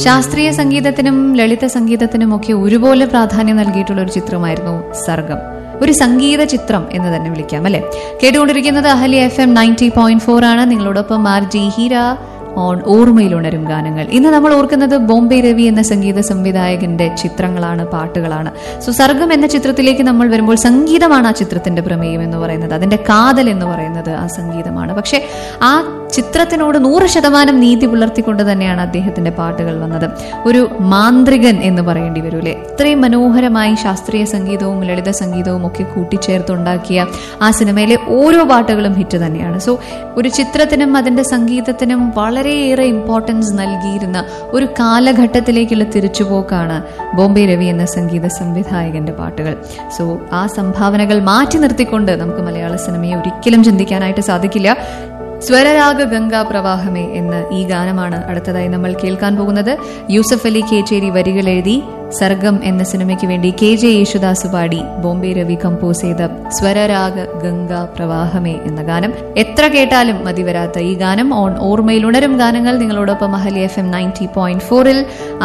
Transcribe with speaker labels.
Speaker 1: ശാസ്ത്രീയ സംഗീതത്തിനും ലളിത സംഗീതത്തിനും ഒക്കെ ഒരുപോലെ പ്രാധാന്യം നൽകിയിട്ടുള്ള ഒരു ചിത്രമായിരുന്നു സർഗം. ഒരു സംഗീത ചിത്രം എന്ന് തന്നെ വിളിക്കാം അല്ലെ. കേട്ടുകൊണ്ടിരിക്കുന്നത് അഹല്യ FM 90.4 ആണ്. നിങ്ങളോടൊപ്പം RJ ഹീര ഓൺ ഓർമ്മയിലുണരും ഗാനങ്ങൾ. ഇന്ന് നമ്മൾ ഓർക്കുന്നത് ബോംബെ രവി എന്ന സംഗീത സംവിധായകന്റെ ചിത്രങ്ങളാണ്, പാട്ടുകളാണ്. സോ സർഗം എന്ന ചിത്രത്തിലേക്ക് നമ്മൾ വരുമ്പോൾ സംഗീതമാണ് ആ ചിത്രത്തിന്റെ പ്രമേയം എന്ന് പറയുന്നത്, അതിന്റെ കാതൽ എന്ന് പറയുന്നത് ആ സംഗീതമാണ്. പക്ഷെ ആ ചിത്രത്തിനോട് 100% നീതി പുലർത്തിക്കൊണ്ട് തന്നെയാണ് അദ്ദേഹത്തിന്റെ പാട്ടുകൾ വന്നത്. ഒരു മാന്ത്രികൻ എന്ന് പറയേണ്ടി വരൂലേ. ഇത്രയും മനോഹരമായി ശാസ്ത്രീയ സംഗീതവും ലളിത സംഗീതവും ഒക്കെ കൂട്ടിച്ചേർത്തുണ്ടാക്കിയ ആ സിനിമയിലെ ഓരോ പാട്ടുകളും ഹിറ്റ് തന്നെയാണ്. സോ ഒരു ചിത്രത്തിനും അതിന്റെ സംഗീതത്തിനും വളരെയേറെ ഇമ്പോർട്ടൻസ് നൽകിയിരുന്ന ഒരു കാലഘട്ടത്തിലേക്കുള്ള തിരിച്ചുപോക്കാണ് ബോംബെ രവി എന്ന സംഗീത സംവിധായകന്റെ പാട്ടുകൾ. സോ ആ സംഭാവനകൾ മാറ്റി നിർത്തിക്കൊണ്ട് നമുക്ക് മലയാള സിനിമയെ ഒരിക്കലും ചിന്തിക്കാനായിട്ട് സാധിക്കില്ല. സ്വരരാഗ ഗംഗാ പ്രവാഹമേ എന്ന ഈ ഗാനമാണ് അടുത്തതായി നമ്മൾ കേൾക്കാൻ പോകുന്നത്. യൂസഫ് അലി കേച്ചേരി വരികൾ എഴുതി സർഗം എന്ന സിനിമയ്ക്ക് വേണ്ടി KJ യേശുദാസ് പാടി ബോംബെ രവി കമ്പോസ് ചെയ്ത സ്വരരാഗ ഗംഗാ പ്രവാഹമേ എന്ന ഗാനം. എത്ര കേട്ടാലും മതി വരാത്ത ഈ ഗാനം ഓൺ ഓർമ്മയിൽ ഉണരും ഗാനങ്ങൾ. നിങ്ങളോടൊപ്പം അഹല്യ FM 90.4-ൽ